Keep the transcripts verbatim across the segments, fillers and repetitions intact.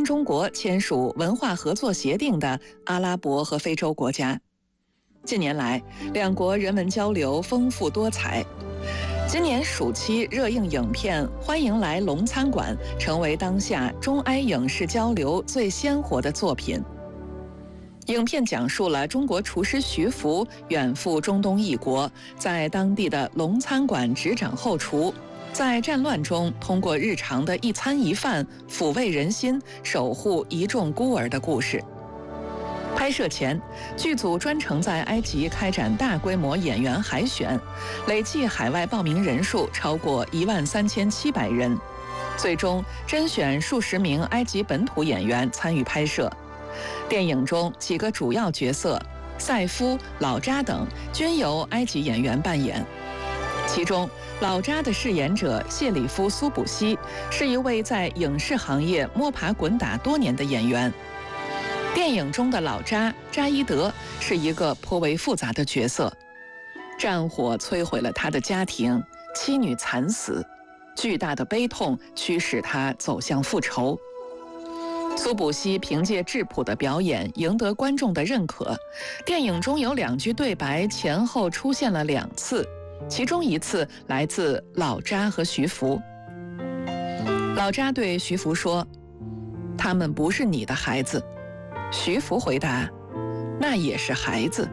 中国签署文化合作协定的阿拉伯和非洲国家。近年来，两国人文交流丰富多彩。今年暑期热映影片《欢迎来龙餐馆》成为当下中埃影视交流最鲜活的作品。影片讲述了中国厨师徐福远赴中东一国，在当地的龙餐馆执掌后厨，在战乱中通过日常的一餐一饭抚慰人心，守护一众孤儿的故事。拍摄前，剧组专程在埃及开展大规模演员海选，累计海外报名人数超过一万三千七百人，最终甄选数十名埃及本土演员参与拍摄。电影中几个主要角色赛夫、老扎等均由埃及演员扮演，其中老扎的饰演者谢里夫·苏卜西是一位在影视行业摸爬滚打多年的演员。电影中的老扎扎伊德是一个颇为复杂的角色，战火摧毁了他的家庭，妻女惨死，巨大的悲痛驱使他走向复仇。苏卜西凭借质朴的表演赢得观众的认可，电影中有两句对白前后出现了两次，其中一次来自老扎和徐福。老扎对徐福说：“他们不是你的孩子。”徐福回答：“那也是孩子。”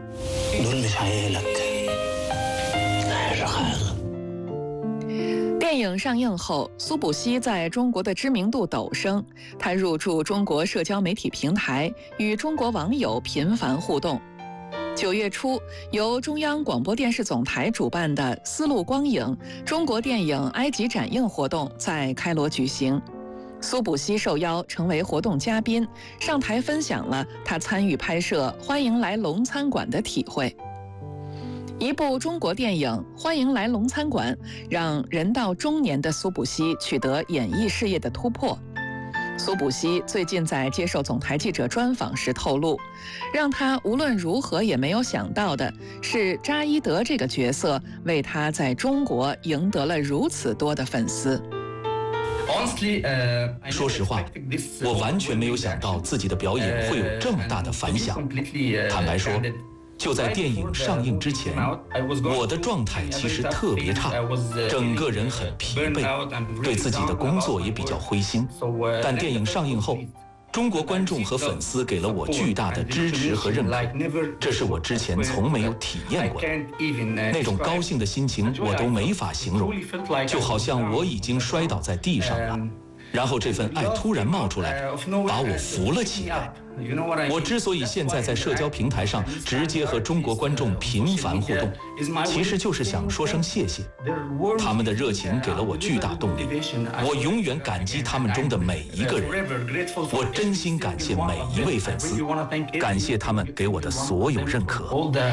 电影上映后，苏卜西在中国的知名度陡升，他入驻中国社交媒体平台，与中国网友频繁互动。九月初，由中央广播电视总台主办的丝路光影中国电影埃及展映活动在开罗举行。苏卜西受邀成为活动嘉宾，上台分享了他参与拍摄《欢迎来龙餐馆》的体会。一部中国电影《欢迎来龙餐馆》让人到中年的苏卜西取得演艺事业的突破。苏卜西最近在接受总台记者专访时透露，让他无论如何也没有想到的是，扎伊德这个角色为他在中国赢得了如此多的粉丝。 说实话，我完全没有想到自己的表演会有这么大的反响。坦白说，就在电影上映之前，我的状态其实特别差，整个人很疲惫，对自己的工作也比较灰心。但电影上映后，中国观众和粉丝给了我巨大的支持和认可，这是我之前从没有体验过的。那种高兴的心情我都没法形容，就好像我已经摔倒在地上了，然后这份爱突然冒出来，把我扶了起来。我之所以现在在社交平台上直接和中国观众频繁互动，其实就是想说声谢谢。他们的热情给了我巨大动力，我永远感激他们中的每一个人。我真心感谢每一位粉丝，感谢他们给我的所有认可。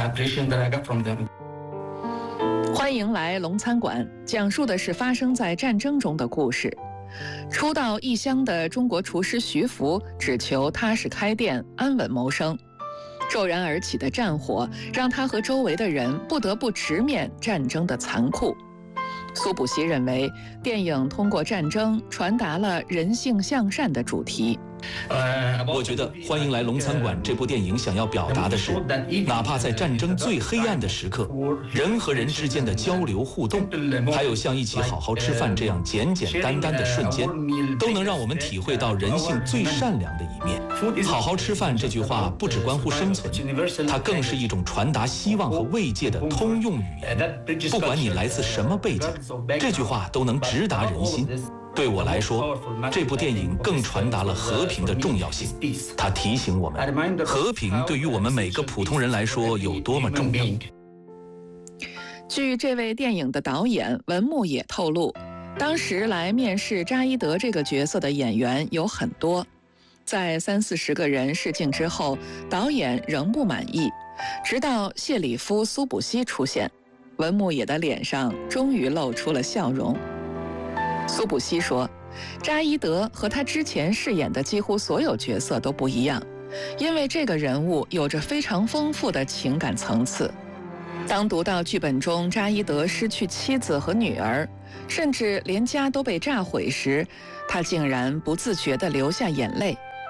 欢迎来龙餐馆讲述的是发生在战争中的故事。初到异乡的中国厨师徐福只求踏实开店，安稳谋生。骤然而起的战火让他和周围的人不得不直面战争的残酷。苏卜西认为，电影通过战争传达了人性向善的主题。 我觉得《欢迎来龙餐馆》这部电影想要表达的是，哪怕在战争最黑暗的时刻，人和人之间的交流互动，还有像一起好好吃饭这样简简单单的瞬间，都能让我们体会到人性最善良的一面。好好吃饭这句话不只关乎生存，它更是一种传达希望和慰藉的通用语言。不管你来自什么背景，这句话都能直达人心。对我来说，这部电影更传达了和平的重要性。它提醒我们，和平对于我们每个普通人来说有多么重要。 据这位电影的导演文牧野透露，当时来面试扎伊德这个角色的演员有很多，在三四十个人试镜之后，导演仍不满意，直到谢里夫·苏卜西出现，文牧野的脸上终于露出了笑容。苏卜西说，扎伊德和他之前饰演的几乎所有角色都不一样，因为这个人物有着非常丰富的情感层次。当读到剧本中扎伊德失去妻子和女儿，甚至连家都被炸毁时，他竟然不自觉地流下眼泪，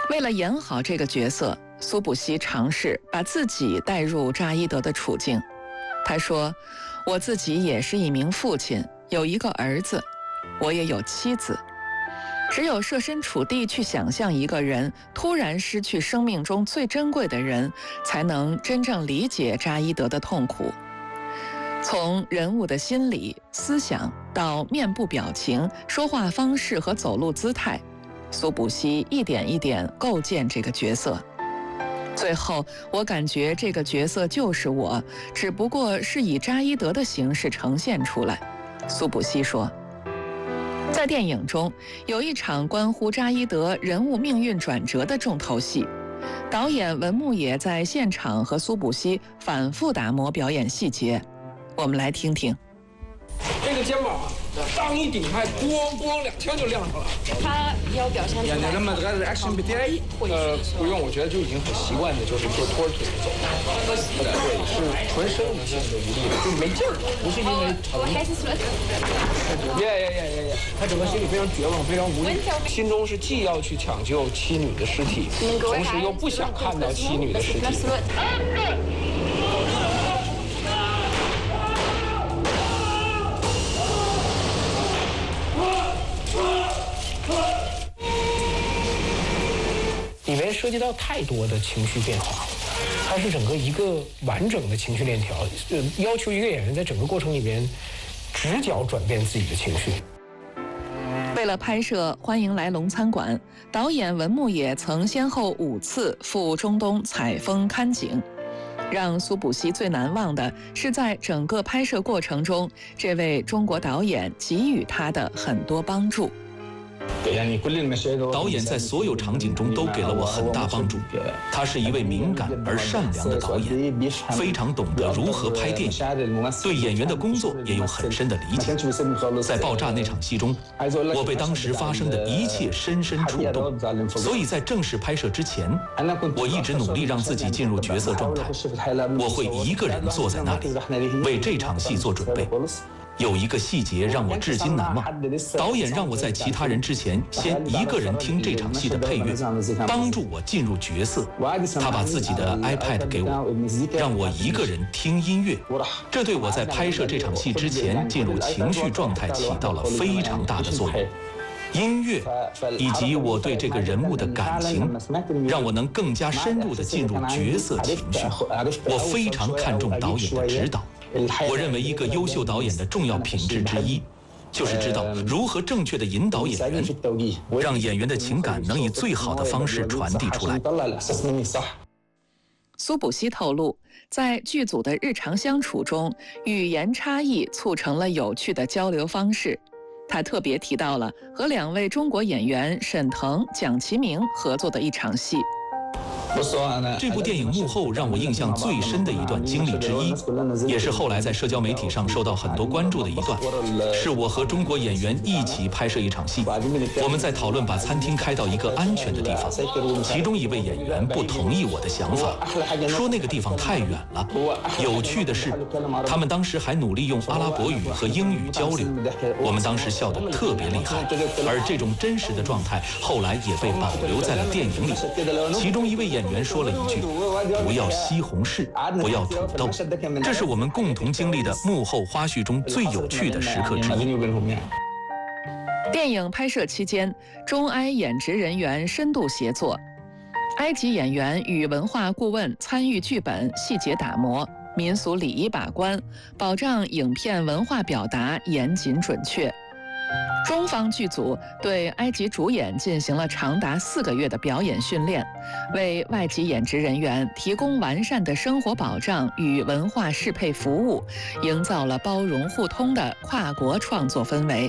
为了演好这个角色，苏补西尝试把自己带入扎伊德的处境。他说：“我自己也是一名父亲，有一个儿子，我也有妻子。只有设身处地去想象一个人突然失去生命中最珍贵的人，才能真正理解扎伊德的痛苦。从人物的心理、思想到面部表情、说话方式和走路姿态，苏补西一点一点构建这个角色。最后，我感觉这个角色就是我，只不过是以扎伊德的形式呈现出来。”苏补西说。在电影中，有一场关乎扎伊德人物命运转折的重头戏，导演文牧野在现场和苏补西反复打磨表演细节。我们来听听。 这个肩膀当一顶开，咣咣两枪就亮出来了。 他要表现出来。 那么这个 action 不对，呃，不用，我觉得就已经很习惯的，就是说拖着腿走。对，是纯生理性的无力，就没劲儿，不是因为疼。耶耶耶耶耶！他整个心里非常绝望，非常无力，心中是既要去抢救妻女的尸体，同时又不想看到妻女的尸体。里面涉及到太多的情绪变化，它是整个一个完整的情绪链条，呃，要求一个演员在整个过程里面直角转变自己的情绪。 为了拍摄《欢迎来龙餐馆》，导演文牧野曾先后五次赴中东采风看景。让苏补西最难忘的是，在整个拍摄过程中，这位中国导演给予他的很多帮助。 导演在所有场景中都给了我很大帮助。他是一位敏感而善良的导演，非常懂得如何拍电影，对演员的工作也有很深的理解。在爆炸那场戏中，我被当时发生的一切深深触动，所以在正式拍摄之前，我一直努力让自己进入角色状态。我会一个人坐在那里，为这场戏做准备。有一个细节让我至今难忘，导演让我在其他人之前先一个人听这场戏的配乐，帮助我进入角色。他把自己的 iPad 给我，让我一个人听音乐，这对我在拍摄这场戏之前进入情绪状态起到了非常大的作用。音乐以及我对这个人物的感情，让我能更加深入地进入角色情绪。我非常看重导演的指导。我认为一个优秀导演的重要品质之一，就是知道如何正确地引导演员，让演员的情感能以最好的方式传递出来。 苏补西透露，在剧组的日常相处中，语言差异促成了有趣的交流方式。他特别提到了和两位中国演员沈腾、蒋奇明合作的一场戏。 这部电影幕后让我印象最深的一段经历之一，也是后来在社交媒体上受到很多关注的一段，是我和中国演员一起拍摄一场戏，我们在讨论把餐厅开到一个安全的地方，其中一位演员不同意我的想法，说那个地方太远了。有趣的是，他们当时还努力用阿拉伯语和英语交流，我们当时笑得特别厉害，而这种真实的状态后来也被保留在了电影里。其中一位演员员说了一句：“不要西红柿，不要土豆。”这是我们共同经历的幕后花絮中最有趣的时刻之一。 电影拍摄期间，中埃演职人员深度协作，埃及演员与文化顾问参与剧本细节打磨、民俗礼仪把关，保障影片文化表达严谨准确。中方剧组对埃及主演进行了长达四个月的表演训练，为外籍演职人员提供完善的生活保障与文化适配服务，营造了包容互通的跨国创作氛围。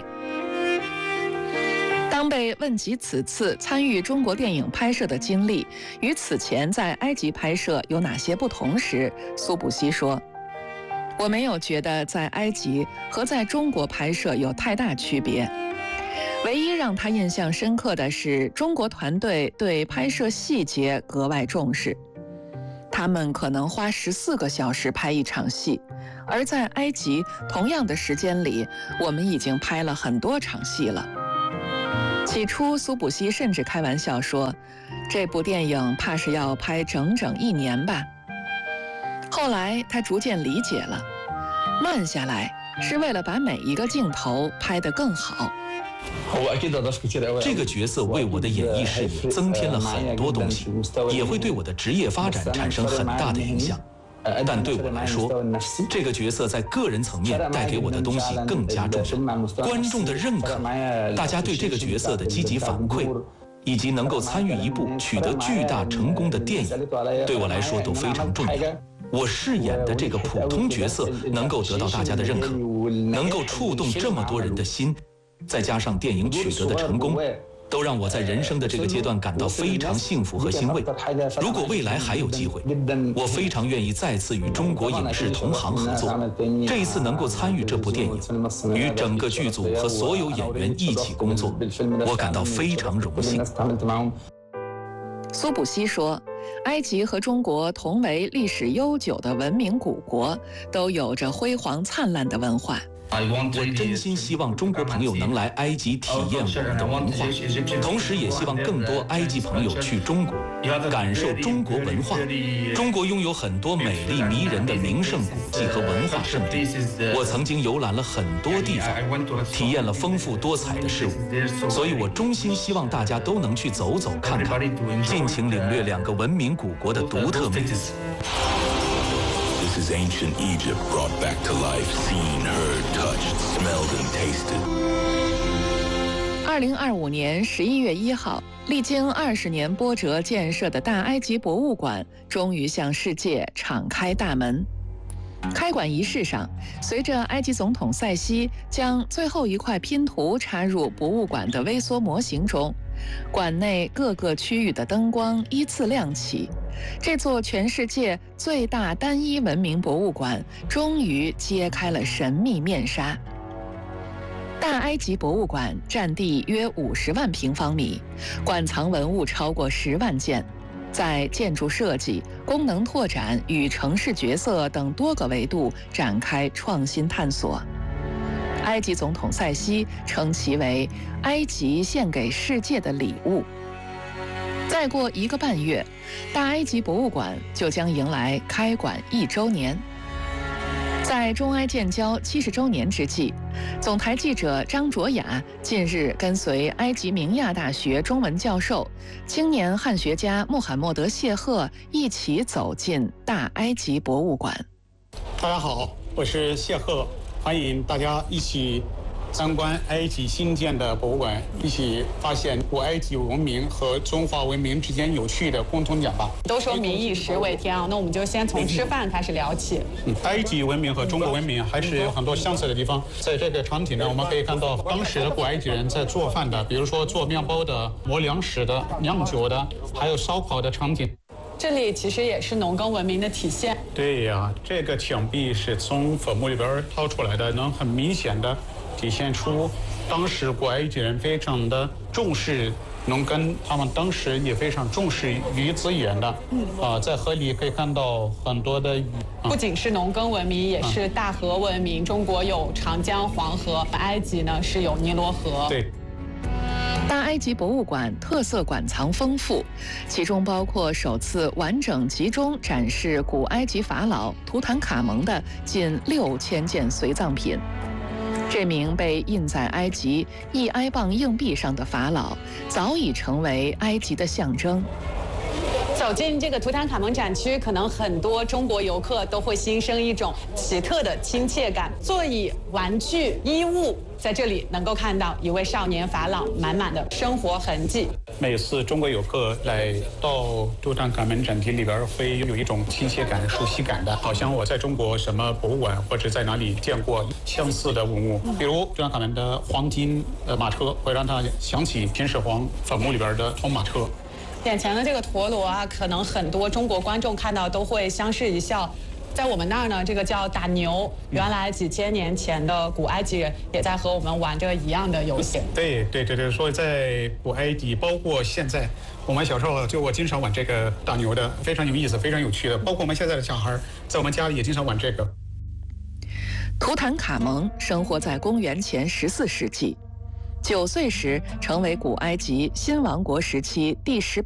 当被问及此次参与中国电影拍摄的经历与此前在埃及拍摄有哪些不同时，苏补西说：“我没有觉得在埃及和在中国拍摄有太大区别，唯一让他印象深刻的是中国团队对拍摄细节格外重视，他们可能花十四个小时拍一场戏，而在埃及同样的时间里，我们已经拍了很多场戏了。” 起初，苏补西甚至开玩笑说，这部电影怕是要拍整整一年吧。后来他逐渐理解了，慢下来是为了把每一个镜头拍得更好。 这个角色为我的演艺事业增添了很多东西，也会对我的职业发展产生很大的影响。但对我来说，这个角色在个人层面带给我的东西更加重要。观众的认可，大家对这个角色的积极反馈，以及能够参与一部取得巨大成功的电影，对我来说都非常重要。我饰演的这个普通角色能够得到大家的认可，能够触动这么多人的心，再加上电影取得的成功，都让我在人生的这个阶段感到非常幸福和欣慰。如果未来还有机会，我非常愿意再次与中国影视同行合作。这一次能够参与这部电影，与整个剧组和所有演员一起工作，我感到非常荣幸。 苏补西说，埃及和中国同为历史悠久的文明古国，都有着辉煌灿烂的文化。 我真心希望中国朋友能来埃及体验我们的文化，同时也希望更多埃及朋友去中国，感受中国文化。中国拥有很多美丽迷人的名胜古迹和文化胜地，我曾经游览了很多地方，体验了丰富多彩的事物，所以我衷心希望大家都能去走走看看，尽情领略两个文明古国的独特魅力。 This is ancient Egypt brought back to life, seen, heard, touched, smelled, and tasted. 二零二五年十一月一号，历经二十年波折建设的大埃及博物馆终于向世界敞开大门。开馆仪式上，随着埃及总统塞西将最后一块拼图插入博物馆的微缩模型中，馆内各个区域的灯光依次亮起，这座全世界最大单一文明博物馆终于揭开了神秘面纱。大埃及博物馆占地约五十万平方米，馆藏文物超过十万件，在建筑设计、功能拓展与城市角色等多个维度展开创新探索。埃及总统塞西称其为埃及献给世界的礼物。再过一个半月，大埃及博物馆就将迎来开馆一周年。在中埃建交七十周年之际，总台记者张卓雅近日跟随埃及明亚大学中文教授、青年汉学家穆罕默德谢赫一起走进大埃及博物馆。 大家好，我是谢赫，欢迎大家一起参观埃及新建的博物馆，一起发现古埃及文明和中华文明之间有趣的共同点吧。 都说民以食为天啊，那我们就先从吃饭开始聊起。 嗯，埃及文明和中国文明还是有很多相似的地方。在这个场景呢，我们可以看到当时的古埃及人在做饭的，比如说做面包的、磨粮食的、酿酒的，还有烧烤的场景。 这里其实也是农耕文明的体现。 对呀，这个墙壁是从坟墓里边掏出来的，能很明显的体现出当时古埃及人非常的重视农耕，他们当时也非常重视鱼资源的。嗯啊，在河里可以看到很多的鱼。 不仅是农耕文明，也是大河文明。中国有长江、黄河，埃及呢是有尼罗河。 对。 大埃及博物馆特色馆藏丰富，其中包括首次完整集中展示古埃及法老图坦卡蒙的近六千件随葬品。这名被印在埃及一埃镑硬币上的法老，早已成为埃及的象征。 走进这个图坦卡蒙展区，可能很多中国游客都会心生一种奇特的亲切感。座椅、玩具、衣物，在这里能够看到一位少年法老满满的生活痕迹。 每次中国游客来到图坦卡蒙展厅里边，会有一种亲切感、熟悉感的，好像我在中国什么博物馆或者在哪里见过相似的文物。比如图坦卡蒙的黄金呃马车，会让他想起秦始皇坟墓里边的铜马车。 眼前的这个陀螺啊，可能很多中国观众看到都会相视一笑。在我们那儿呢，这个叫打牛，原来几千年前的古埃及人也在和我们玩着一样的游戏。 对对对对，所以在古埃及，包括现在，我们小时候就我经常玩这个打牛的，非常有意思，非常有趣的。包括我们现在的小孩，在我们家里也经常玩这个。 图坦卡蒙生活在公元前十四世纪。 九岁时成为古埃及新王国时期第十